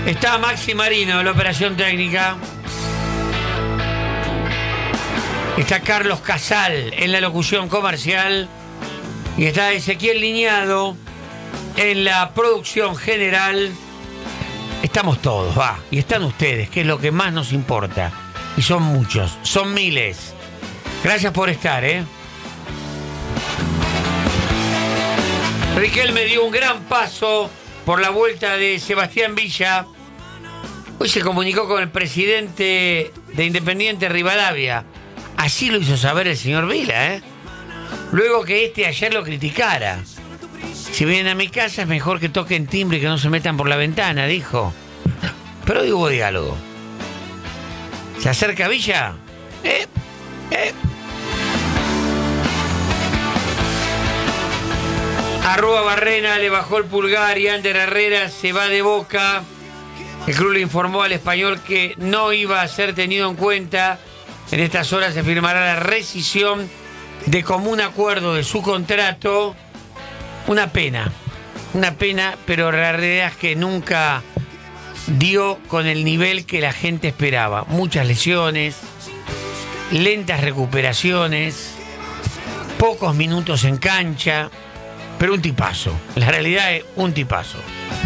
Está Maxi Marino en la operación técnica. Está Carlos Casal en la locución comercial. Y está Ezequiel Liñado en la producción general. Estamos todos, va. Y están ustedes, que es lo que más nos importa. Y son muchos, son miles. Gracias por estar, Riquelme dio un gran paso por la vuelta de Sebastián Villa. Hoy se comunicó con el presidente de Independiente Rivadavia. Así lo hizo saber el señor Vila, Luego que ayer lo criticara. Si vienen a mi casa es mejor que toquen timbre y que no se metan por la ventana, dijo. Pero hoy hubo diálogo. ¿Se acerca Villa? Arrua Barrena le bajó el pulgar y Ander Herrera se va de Boca. El club le informó al Español que no iba a ser tenido en cuenta. En estas horas se firmará la rescisión de común acuerdo de su contrato. Una pena, pero la realidad es que nunca dio con el nivel que la gente esperaba. Muchas lesiones, lentas recuperaciones, pocos minutos en cancha, pero un tipazo. La realidad es un tipazo.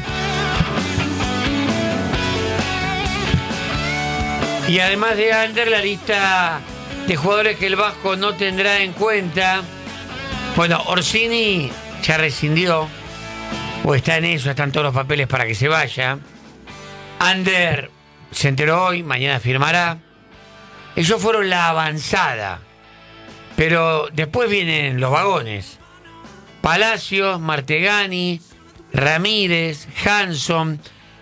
Y además de Ander, la lista de jugadores que el Vasco no tendrá en cuenta. Bueno, Orsini ya rescindió, o está en eso, están todos los papeles para que se vaya. Ander se enteró hoy, mañana firmará. Ellos fueron la avanzada, pero después vienen los vagones. Palacios, Martegani, Ramírez, Hanson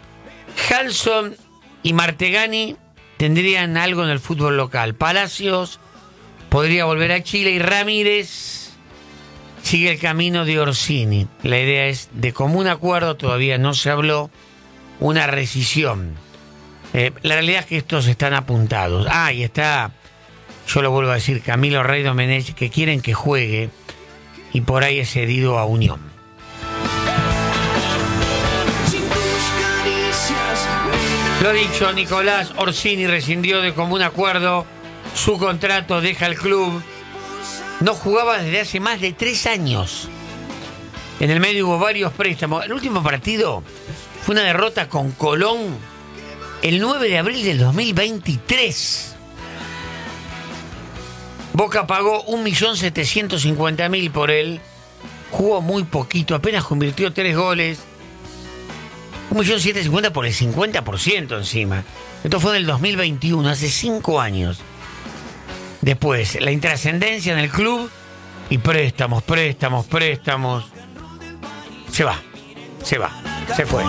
y Martegani tendrían algo en el fútbol local. Palacios podría volver a Chile y Ramírez sigue el camino de Orsini. La idea es de común acuerdo, todavía no se habló, una rescisión. La realidad es que estos están apuntados. Y está, yo lo vuelvo a decir, Camilo Rey Domenech, que quieren que juegue y por ahí es cedido a Unión. Lo dicho, Nicolás Orsini rescindió de común acuerdo su contrato, deja el club. No jugaba desde hace más de 3 años. En el medio hubo varios préstamos. El último partido fue una derrota con Colón el 9 de abril del 2023. Boca pagó 1.750.000 por él. Jugó muy poquito, apenas convirtió 3 goles. 1.750.000 por el 50% encima. Esto fue en el 2021, hace 5 años. Después, la intrascendencia en el club y préstamos. Se fue.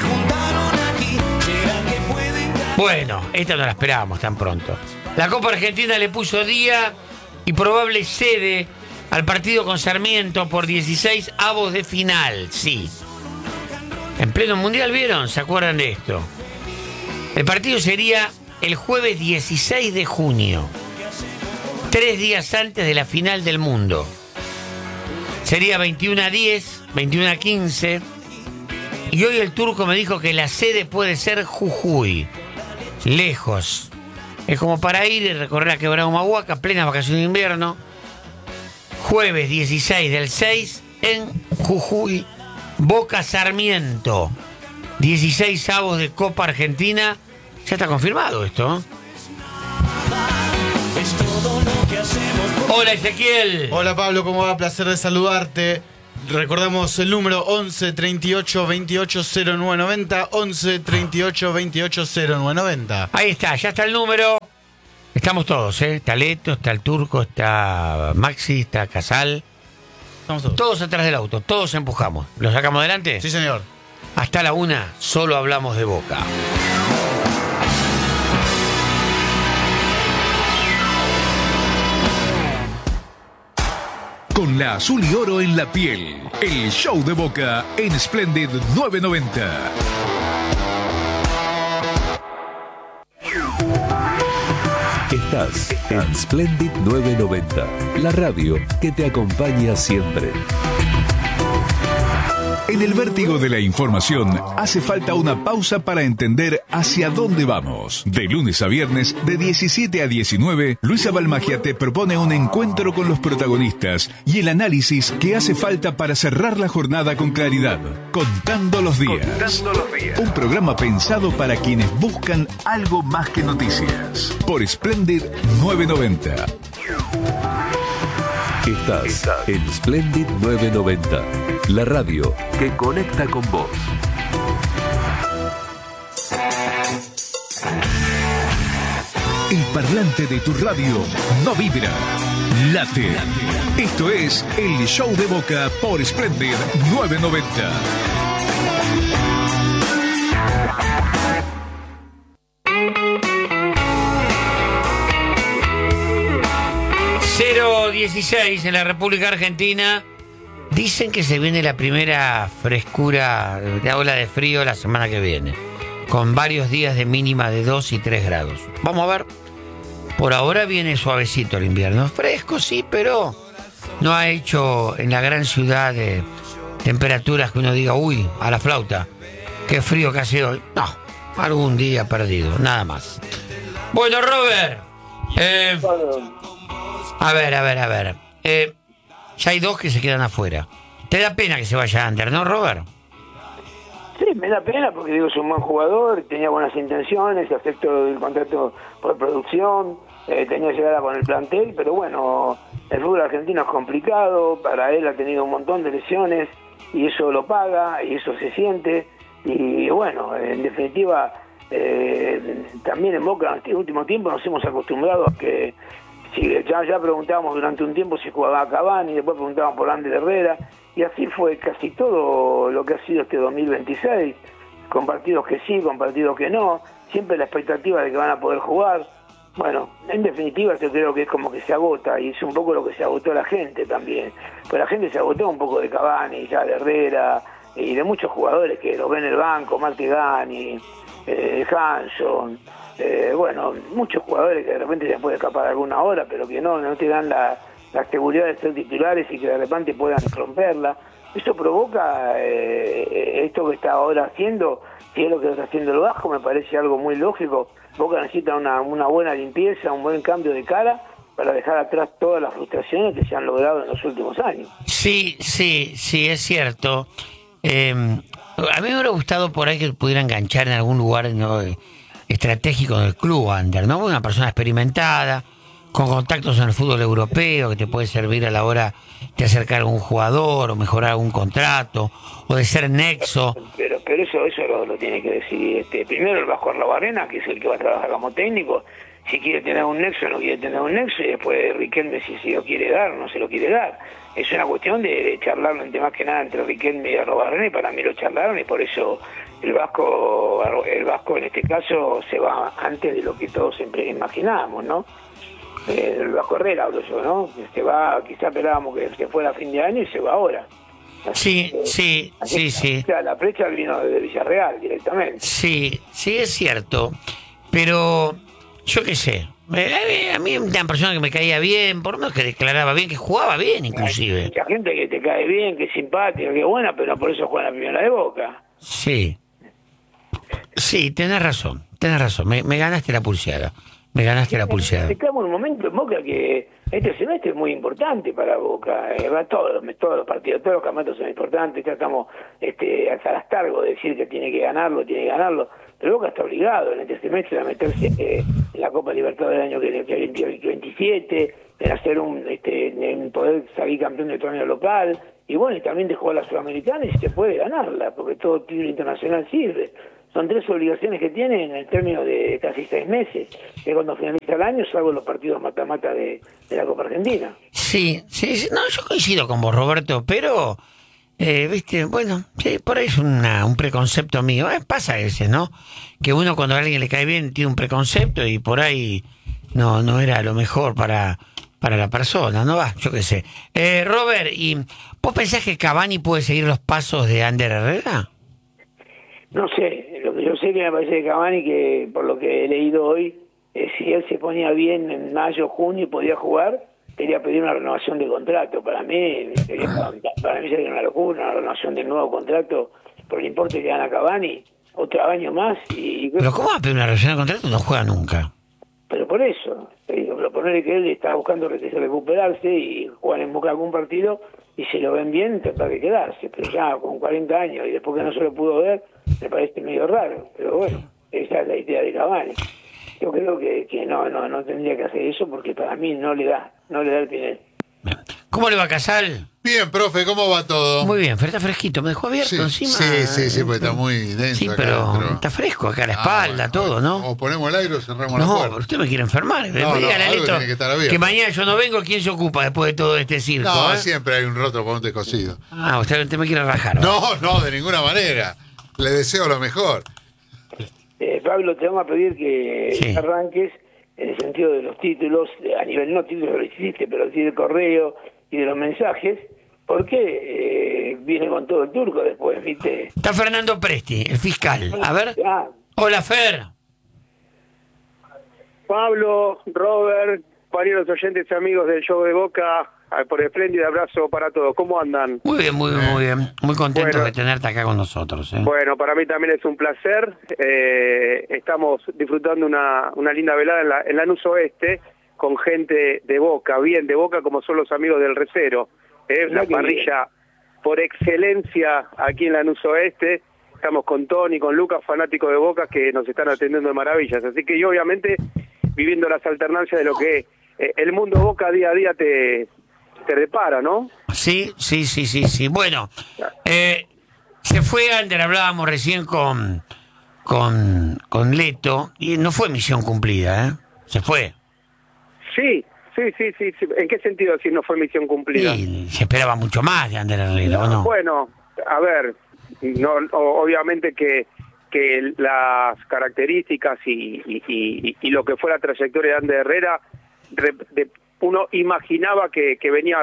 Bueno, esta no la esperábamos tan pronto. La Copa Argentina le puso día y probable sede al partido con Sarmiento por 16 avos de final, sí. En pleno mundial, ¿vieron? ¿Se acuerdan de esto? El partido sería el jueves 16 de junio, 3 días antes de la final del mundo. Sería 21:10, 21:15. Y hoy el turco me dijo que la sede puede ser Jujuy. Lejos. Es como para ir y recorrer a Quebrada Humahuaca, plena vacación de invierno. Jueves 16 del 6 en Jujuy. Boca Sarmiento. 16 avos de Copa Argentina. Ya está confirmado esto. Hola Ezequiel. Hola Pablo, ¿cómo va? Placer de saludarte. Recordamos el número 11 38 28 0990. 11 38 28 0990. Ahí está, ya está el número. Estamos todos, Está Leto, está el turco, está Maxi, está Casal. Estamos todos atrás del auto, todos empujamos. ¿Lo sacamos adelante? Sí, señor. Hasta la 1, solo hablamos de Boca. Con la azul y oro en la piel, el show de Boca en Splendid 990. Estás en Splendid 990, la radio que te acompaña siempre. En el vértigo de la información hace falta una pausa para entender hacia dónde vamos. De lunes a viernes, de 17 a 19, Luisa Balmagia te propone un encuentro con los protagonistas y el análisis que hace falta para cerrar la jornada con claridad. Contando los días. Un programa pensado para quienes buscan algo más que noticias. Por Splendid 990. Estás en Splendid 990, la radio que conecta con vos. El parlante de tu radio no vibra, late. Esto es el Show de Boca por Splendid 990. 0:16 en la República Argentina. Dicen que se viene la primera frescura de ola de frío la semana que viene, con varios días de mínima de 2 y 3 grados. Vamos a ver. Por ahora viene suavecito el invierno. Fresco, sí, pero no ha hecho en la gran ciudad de temperaturas que uno diga, uy, a la flauta, qué frío que hace hoy. No, algún día perdido, nada más. Bueno, Robert. A ver. Ya hay 2 que se quedan afuera. Te da pena que se vaya Ander, ¿no, Robert? Sí, me da pena porque digo, es un buen jugador, tenía buenas intenciones, aceptó el contrato por producción, tenía llegada con el plantel, pero bueno, el fútbol argentino es complicado, para él ha tenido un montón de lesiones y eso lo paga y eso se siente y bueno, en definitiva también en Boca en este último tiempo nos hemos acostumbrado a que ya preguntábamos durante un tiempo si jugaba Cavani, después preguntábamos por Ander Herrera, y así fue casi todo lo que ha sido este 2026, con partidos que sí, con partidos que no, siempre la expectativa de que van a poder jugar. Bueno, en definitiva yo creo que es como que se agota, y es un poco lo que se agotó la gente también, pero la gente se agotó un poco de Cavani, ya de Herrera, y de muchos jugadores que los ven en el banco, Martigani, Hanson, bueno, muchos jugadores que de repente se puede escapar alguna hora, pero que no te dan la seguridad de ser titulares y que de repente puedan romperla. Eso provoca esto que está ahora haciendo, si es lo que está haciendo el Vasco, me parece algo muy lógico. Boca necesita una buena limpieza, un buen cambio de cara para dejar atrás todas las frustraciones que se han logrado en los últimos años. Sí, es cierto. A mí me hubiera gustado por ahí que pudiera enganchar en algún lugar, ¿no?, estratégico del club, Ander, ¿no? Una persona experimentada, con contactos en el fútbol europeo, que te puede servir a la hora de acercar a un jugador, o mejorar algún contrato, o de ser nexo. Pero eso lo tiene que decir primero el Vasco Arlabarrena, que es el que va a trabajar como técnico, si quiere tener un nexo o no quiere tener un nexo, y después Riquelme si se lo quiere dar o no se lo quiere dar. Es una cuestión de charlarlo entre más que nada entre Riquelme y Arlabarrena, y para mí lo charlaron, y por eso el Vasco en este caso se va antes de lo que todos siempre imaginábamos, ¿no? El Vasco Herrera hablo yo, ¿no? Se va, quizá esperábamos que se fuera a fin de año y se va ahora. Sí. La flecha vino de Villarreal directamente. Sí, es cierto, pero yo qué sé. A mí una persona que me caía bien, por lo menos que declaraba bien, que jugaba bien inclusive. Hay mucha gente que te cae bien, que es simpática, que es buena, pero por eso juega en la primera de Boca. Sí, tenés razón. Me ganaste la pulseada. Estamos en un momento en Boca que este semestre es muy importante para Boca. Va todos los partidos, todos los campeonatos son importantes. Ya estamos hasta el hastargo de decir que tiene que ganarlo. Pero Boca está obligado en este semestre a meterse en la Copa Libertadores del año que 27, en hacer en poder salir campeón del torneo local. Y bueno, y también de jugar la Sudamericana, y se puede ganarla, porque todo título internacional sirve. Son 3 obligaciones que tienen en el término de casi 6 meses, que cuando finaliza el año, salvo los partidos mata-mata de la Copa Argentina. Sí. No, yo coincido con vos, Roberto, pero, viste, bueno, sí, por ahí es un preconcepto mío. Pasa ese, ¿no? Que uno cuando a alguien le cae bien tiene un preconcepto y por ahí no era lo mejor para la persona, ¿no? Yo qué sé. Robert, ¿y vos pensás que Cavani puede seguir los pasos de Ander Herrera? No sé, lo que yo sé que me parece de Cavani, que por lo que he leído hoy, si él se ponía bien en mayo, junio y podía jugar, quería pedir una renovación de contrato. Para mí sería una locura una renovación del nuevo contrato por el importe que dan a Cavani, otro año más. ¿Pero cómo va a pedir una renovación de contrato? No juega nunca. Pero por eso, proponerle que él está buscando recuperarse y jugar en Boca algún partido, y si lo ven bien, tratar de quedarse. Pero ya con 40 años y después que no se lo pudo ver, me parece medio raro. Pero bueno, esa es la idea de Cavani. Yo creo que no tendría que hacer eso, porque para mí no le da el Pinel. ¿Cómo le va, Casal? Bien, profe, ¿cómo va todo? Muy bien, está fresquito, me dejó abierto encima. Sí, porque está muy denso. Sí, acá pero adentro. está fresco acá la espalda, todo, ¿no? O ponemos el aire o cerramos la No, puerta. pero usted me quiere enfermar. No, Dígale a algo Leto tiene que estar abierto. que mañana yo no vengo, ¿quién se ocupa después de todo este circo? No, eh? siempre hay un roto para un descosido. Usted me quiere rajar. No, de ninguna manera. Le deseo lo mejor. Pablo, te vamos a pedir que Sí. arranques en el sentido de los títulos, a nivel no títulos lo hiciste, pero sí del correo y de los mensajes, porque viene con todo el turco después, ¿viste? Está Fernando Presti, el fiscal. A ver. Hola, Fer. Pablo, Robert, varios oyentes y amigos del show de Boca, por espléndido abrazo para todos. ¿Cómo andan? Muy bien, muy bien, muy bien. Muy contento Bueno. de tenerte acá con nosotros. Bueno, para mí también es un placer. Estamos disfrutando una linda velada en Lanús Oeste con gente de Boca, bien de Boca como son los amigos del Recero. La parrilla por excelencia aquí en Lanús Oeste. Estamos con Tony, con Lucas, fanáticos de Boca que nos están atendiendo de maravillas. Así que yo obviamente viviendo las alternancias de lo que el mundo Boca día a día te depara, ¿no? Sí. Bueno, se fue Ander, hablábamos recién con Leto, y no fue misión cumplida, ¿eh? Se fue. Sí. ¿En qué sentido si no fue misión cumplida? Y se esperaba mucho más de Ander Herrera, ¿o no? Bueno, a ver, obviamente que las características y lo que fue la trayectoria de Ander Herrera, uno imaginaba que venía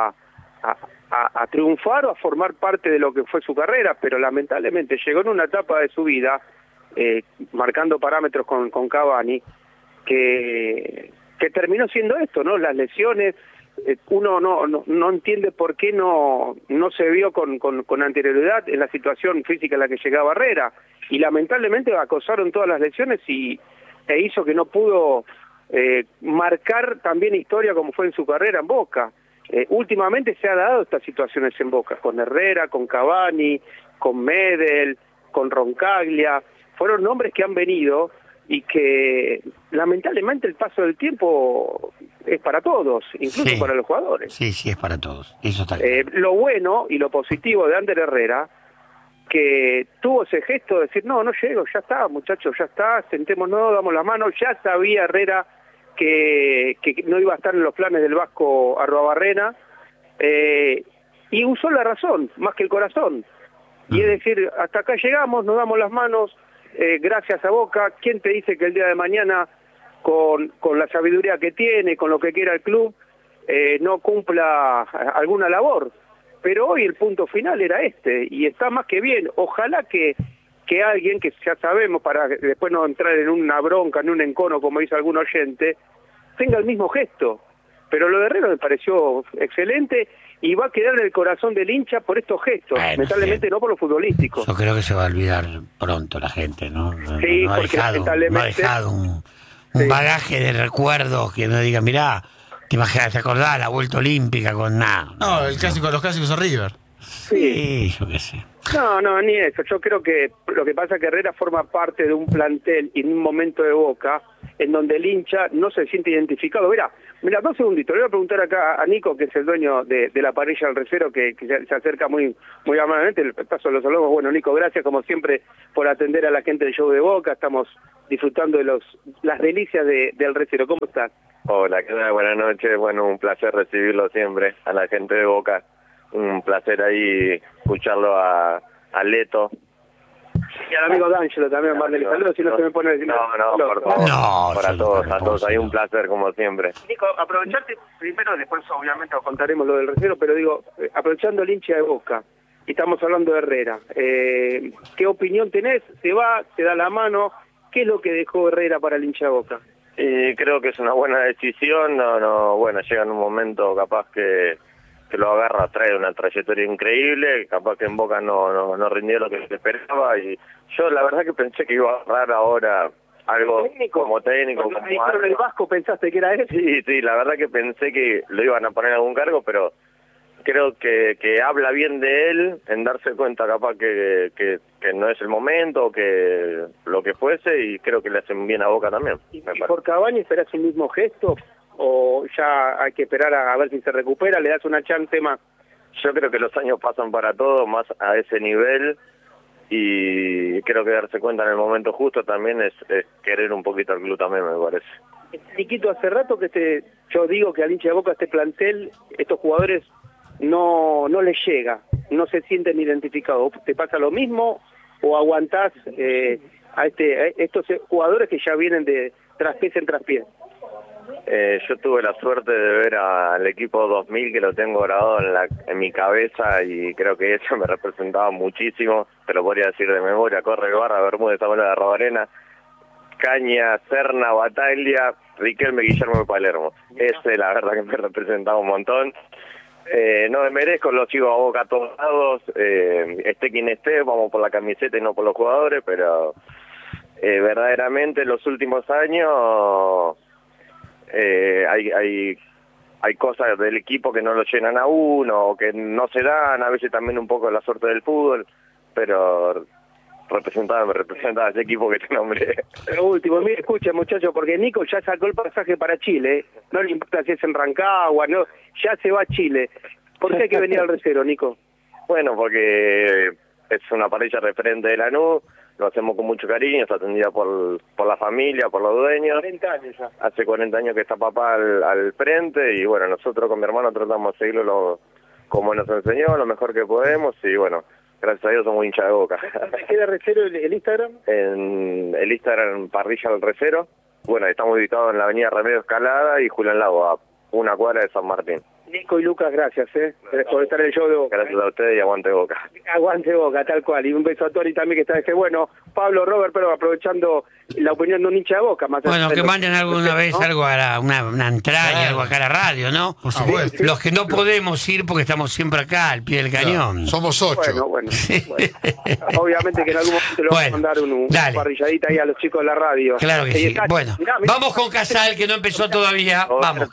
a triunfar o a formar parte de lo que fue su carrera, pero lamentablemente llegó en una etapa de su vida, marcando parámetros con Cavani, que terminó siendo esto, ¿no? Las lesiones, uno no entiende por qué no se vio con anterioridad en la situación física en la que llegaba Herrera, y lamentablemente acosaron todas las lesiones e hizo que no pudo marcar también historia como fue en su carrera en Boca. Últimamente se ha dado estas situaciones en Boca, con Herrera, con Cavani, con Medel, con Roncaglia, fueron nombres que han venido y que lamentablemente el paso del tiempo es para todos, incluso para los jugadores. Sí, es para todos, eso está claro. Lo bueno y lo positivo de Ander Herrera, que tuvo ese gesto de decir, no llego, ya está, muchachos, ya está, sentémonos, damos la mano. Ya sabía Herrera que no iba a estar en los planes del Vasco Arruabarrena, y usó la razón, más que el corazón. Y es decir, hasta acá llegamos, nos damos las manos, gracias a Boca. ¿Quién te dice que el día de mañana, con la sabiduría que tiene, con lo que quiera el club, no cumpla alguna labor? Pero hoy el punto final era este, y está más que bien. Ojalá que alguien, que ya sabemos, para después no entrar en una bronca, en un encono, como dice algún oyente, tenga el mismo gesto. Pero lo de Herrera me pareció excelente, y va a quedar en el corazón del hincha por estos gestos, lamentablemente no por lo futbolístico. Yo creo que se va a olvidar pronto la gente, ¿no? Sí, no ha porque dejado lamentablemente un bagaje de recuerdos que no diga, mirá, te imaginas, te acordás, la vuelta olímpica con nada. No, los clásicos a River. Sí, yo qué sé. No, ni eso. Yo creo que lo que pasa es que Herrera forma parte de un plantel y en un momento de Boca en donde el hincha no se siente identificado. Mira, 2 segunditos. Le voy a preguntar acá a Nico, que es el dueño de la parrilla del Recero, que se acerca muy amablemente. El paso los saludos. Bueno, Nico, gracias como siempre por atender a la gente del show de Boca. Estamos disfrutando de las delicias del Recero. ¿Cómo estás? Hola, ¿qué tal? Buenas noches. Bueno, un placer recibirlo siempre a la gente de Boca. Un placer ahí escucharlo a Leto. Y al amigo D'Angelo también, mandarle saludos, si no se me pone a decir. No, por favor. No, para todos, hay un placer como siempre. Nico, aprovecharte primero, después obviamente os contaremos lo del Recero, pero digo, aprovechando el hincha de Boca, y estamos hablando de Herrera, ¿qué opinión tenés? ¿Se va? ¿Se da la mano? ¿Qué es lo que dejó Herrera para el hincha de Boca? Y creo que es una buena decisión. Bueno, llega en un momento capaz que lo agarra, trae una trayectoria increíble, capaz que en Boca no rindió lo que se esperaba, y yo la verdad que pensé que iba a agarrar ahora algo como técnico. Cuando dijeron el Vasco, ¿pensaste que era él? Sí, la verdad que pensé que lo iban a poner en algún cargo, pero creo que habla bien de él, en darse cuenta capaz que no es el momento, que lo que fuese, y creo que le hacen bien a Boca también. ¿Y por Cavani esperás el mismo gesto? ¿O ya hay que esperar a ver si se recupera? ¿Le das una chance más? Yo creo que los años pasan para todos, más a ese nivel, y creo que darse cuenta en el momento justo también es querer un poquito al club también, me parece. Niquito, hace rato que yo digo que al hincha de Boca este plantel, estos jugadores no les llega, no se sienten identificados. ¿Te pasa lo mismo o aguantás a estos jugadores que ya vienen de traspiés en traspiés? Yo tuve la suerte de ver al equipo 2000, que lo tengo grabado en mi cabeza, y creo que eso me representaba muchísimo. Te lo podría decir de memoria: Corre, Barra, Bermúdez, Zamora de Arrobarena, Caña, Serna, Bataglia, Riquelme, Guillermo de Palermo. Ese la verdad que me representaba un montón. No me merezco, lo sigo a Boca a todos lados, esté quien esté, vamos por la camiseta y no por los jugadores, pero verdaderamente en los últimos años hay cosas del equipo que no lo llenan a uno, o que no se dan, a veces también un poco la suerte del fútbol, pero me representaba ese equipo que te nombré. Lo último, mire, escucha, muchacho, porque Nico ya sacó el pasaje para Chile, no le importa si es en Rancagua, no, ya se va a Chile. ¿Por qué hay que venir al Recero, Nico? Bueno, porque es una parrilla referente de Lanús, lo hacemos con mucho cariño, está atendida por la familia, por los dueños. 40 años ya. Hace 40 años que está papá al frente, y bueno, nosotros con mi hermano tratamos de seguirlo como nos enseñó, lo mejor que podemos, y bueno, gracias a Dios somos hinchas de Boca. ¿Dónde queda Recero el Instagram? En el Instagram Parrilla del Recero. Bueno, estamos ubicados en la avenida Remedio Escalada y Julián Lago, a una cuadra de San Martín. Nico y Lucas, gracias por estar en el show de Boca. Gracias a ustedes y aguante Boca. Aguante Boca, tal cual. Y un beso a Tori también, que está de que bueno. Pablo, Robert, pero aprovechando la opinión de un hincha de Boca. Más bueno, que manden alguna vez, ¿no?, algo a una entraña, algo acá a la radio, ¿no? Por supuesto. Los que no podemos ir porque estamos siempre acá, al pie del cañón. Somos 8. Bueno. Obviamente que en algún momento le vamos a mandar una parrilladita ahí a los chicos de la radio. Claro que sí. Bueno, mirá. Vamos con Casal, que no empezó todavía. Vamos.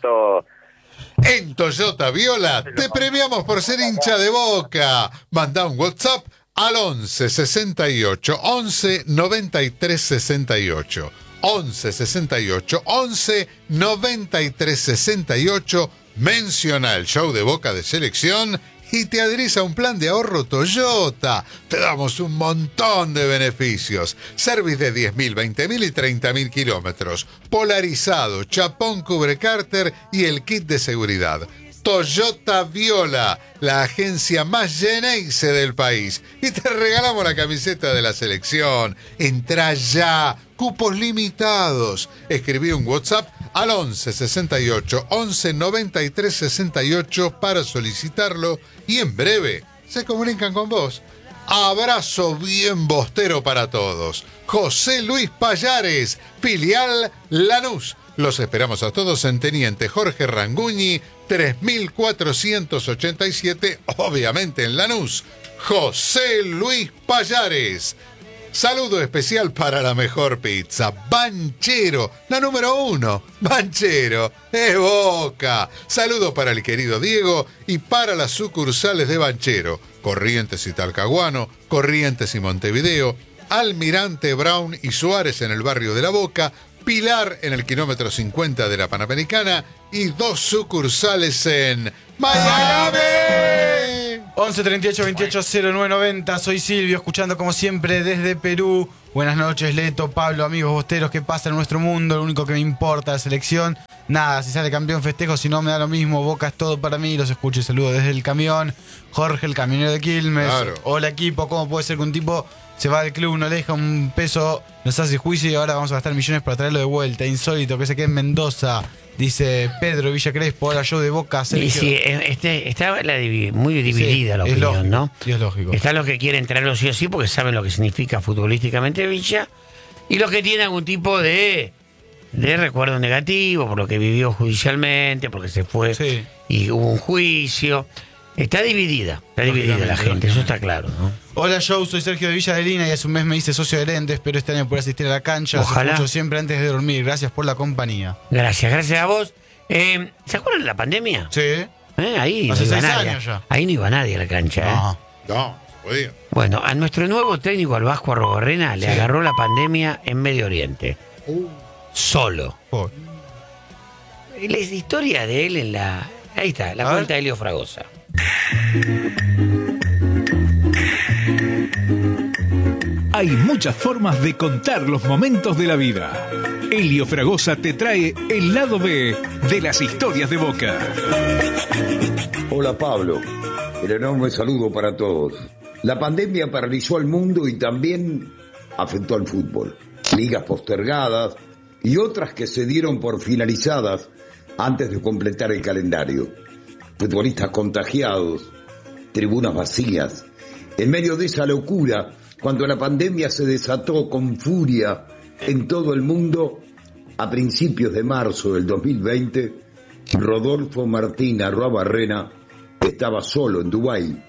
En Toyota Viola te premiamos por ser hincha de Boca. Manda un WhatsApp al 11 68 11 93 68. 11 68 11 93 68. Menciona el show de Boca de Selección y te adherís a un plan de ahorro Toyota. Te damos un montón de beneficios. Service de 10.000, 20.000 y 30.000 kilómetros. Polarizado, chapón cubre cárter y el kit de seguridad. Toyota Viola, la agencia más Geneise del país. Y te regalamos la camiseta de la selección. Entrá ya. Cupos limitados. Escribí un WhatsApp al 11 68 11 93 68 para solicitarlo, y en breve se comunican con vos. Abrazo bien bostero para todos. José Luis Payares, filial Lanús. Los esperamos a todos en Teniente Jorge Ranguñi, 3487, obviamente en Lanús. José Luis Payares. Saludo especial para la mejor pizza, Banchero, la número 1. Banchero, es Boca. Saludo para el querido Diego y para las sucursales de Banchero, Corrientes y Talcahuano, Corrientes y Montevideo, Almirante Brown y Suárez en el barrio de La Boca, Pilar en el kilómetro 50 de la Panamericana y 2 sucursales en Miami. 11 38 28 0990. Soy Silvio, escuchando como siempre desde Perú. Buenas noches, Leto, Pablo, amigos bosteros. ¿Qué pasa en nuestro mundo? Lo único que me importa, la selección. Nada, si sale campeón festejo, si no me da lo mismo. Boca es todo para mí. Los escucho y saludo desde el camión. Jorge, el camionero de Quilmes. Claro. Hola, equipo. ¿Cómo puede ser que un tipo se va del club, no le deja un peso, nos hace juicio y ahora vamos a gastar millones para traerlo de vuelta? Insólito que se quede en Mendoza. Dice Pedro Villa Crespo, hola, yo de Boca. Y sí, está muy dividida, sí, la opinión, lógico, ¿no? Y es lógico. Están los que quieren traerlo sí o sí porque saben lo que significa futbolísticamente Villa, y los que tienen algún tipo de de recuerdo negativo por lo que vivió judicialmente, porque se fue Sí. y hubo un juicio. Está dividida la gente, eso está claro, ¿no? Hola Joe, soy Sergio de Villa de Lina y hace un mes me hice socio de Lentes, pero este año puedo asistir a la cancha. Los Ojalá. escucho siempre antes de dormir. Gracias por la compañía. Gracias a vos. ¿Se acuerdan de la pandemia? Sí. Ahí Hace no iba 6 nadie. años ya. Ahí no iba nadie a la cancha, ¿eh? No. No, podía. Bueno, a nuestro nuevo técnico, al Vasco Arrobarrena, le agarró la pandemia en Medio Oriente. Solo. Por. Y la historia de él en la... Ahí está, la A cuenta ver. de Elio Fragosa. Hay muchas formas de contar los momentos de la vida. Elio Fragosa te trae el lado B de las historias de Boca. Hola Pablo, el enorme saludo para todos. La pandemia paralizó al mundo y también afectó al fútbol. Ligas postergadas y otras que se dieron por finalizadas antes de completar el calendario. Futbolistas contagiados, tribunas vacías. En medio de esa locura, cuando la pandemia se desató con furia en todo el mundo, a principios de marzo del 2020, Rodolfo Martín Arruabarrena estaba solo en Dubái.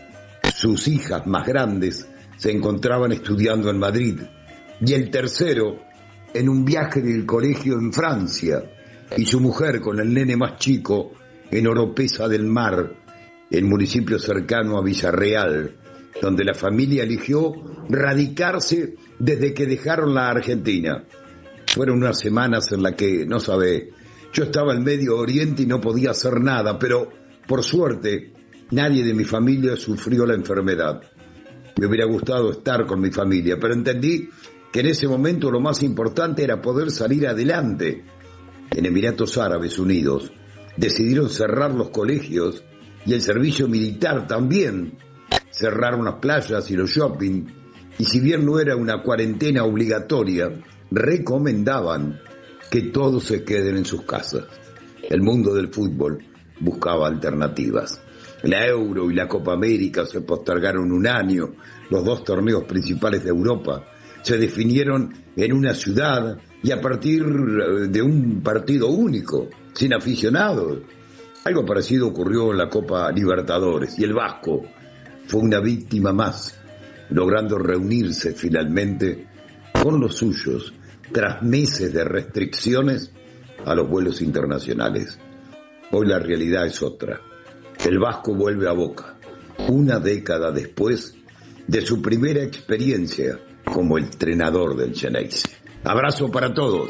Sus hijas más grandes se encontraban estudiando en Madrid y el tercero en un viaje del colegio en Francia y su mujer con el nene más chico en Oropesa del Mar, el municipio cercano a Villarreal, donde la familia eligió radicarse desde que dejaron la Argentina. Fueron unas semanas en las que, no sabe, yo estaba en Medio Oriente y no podía hacer nada, pero por suerte nadie de mi familia sufrió la enfermedad. Me hubiera gustado estar con mi familia, pero entendí que en ese momento lo más importante era poder salir adelante. En Emiratos Árabes Unidos decidieron cerrar los colegios y el servicio militar también. Cerraron las playas y los shopping, y si bien no era una cuarentena obligatoria, recomendaban que todos se queden en sus casas. El mundo del fútbol buscaba alternativas. La Euro y la Copa América se postergaron un año, los dos torneos principales de Europa se definieron en una ciudad y a partir de un partido único, sin aficionados. Algo parecido ocurrió en la Copa Libertadores y el Vasco fue una víctima más, logrando reunirse finalmente con los suyos tras meses de restricciones a los vuelos internacionales. Hoy la realidad es otra. El Vasco vuelve a Boca, una década después de su primera experiencia como entrenador del Xeneize. Abrazo para todos.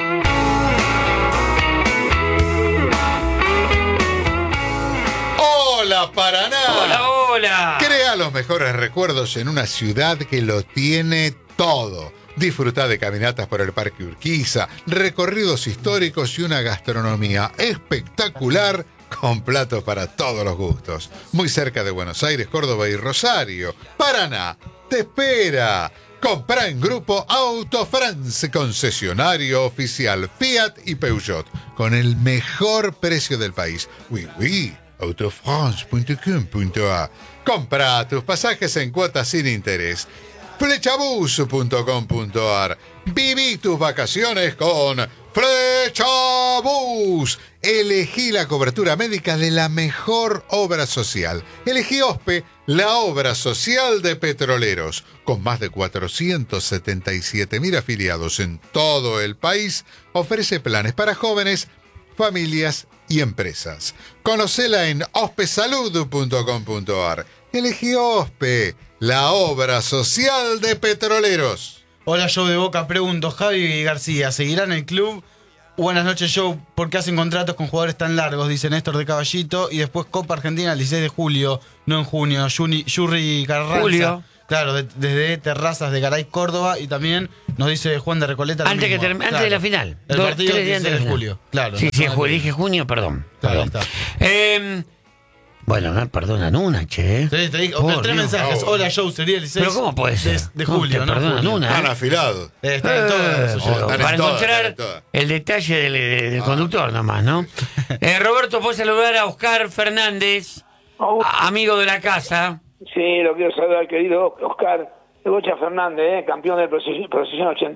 ¡Hola, Paraná! Hola. Crea los mejores recuerdos en una ciudad que lo tiene todo. Disfruta de caminatas por el Parque Urquiza, recorridos históricos y una gastronomía espectacular con platos para todos los gustos. Muy cerca de Buenos Aires, Córdoba y Rosario. Paraná te espera. Comprá en Grupo Autofrance, concesionario oficial Fiat y Peugeot, con el mejor precio del país. Oui, autofrance.com.ar. Compra tus pasajes en cuotas sin interés. Flechabus.com.ar. Viví tus vacaciones con Flechabus. Elegí la cobertura médica de la mejor obra social. Elegí OSPE, la obra social de Petroleros. Con más de 477.000 afiliados en todo el país, ofrece planes para jóvenes, familias y empresas. Conocela en ospesalud.com.ar. Elegí OSPE, la obra social de Petroleros. Hola, Joe de Boca. Pregunto, Javi García, ¿seguirán el club? Buenas noches, Joe. ¿Por qué hacen contratos con jugadores tan largos? Dice Néstor de Caballito. Y después Copa Argentina el 16 de julio, no en junio. Yuri Carranza. Julio. Claro, desde Terrazas de Garay, Córdoba. Y también nos dice Juan de Recoleta. Antes de la final. El partido 3 el días 16 de julio. Claro. Sí, dije junio, perdón. Claro, perdón. ahí Bueno, no perdonan una, che. Sí, te digo, Por 3 Dios. mensajes. Hola, Joe, sería el 16 Pero ¿cómo puede ser? de julio, te ¿no? perdonan Julio. una. Están afilados. Está en todo eso, Pero están en para todas, encontrar están en todas. el detalle del conductor nomás, ¿no? Roberto, ¿puedes saludar a Oscar Fernández, amigo de la casa? Sí, lo quiero saludar, querido Oscar de Bocha Fernández, campeón del Procesión 80.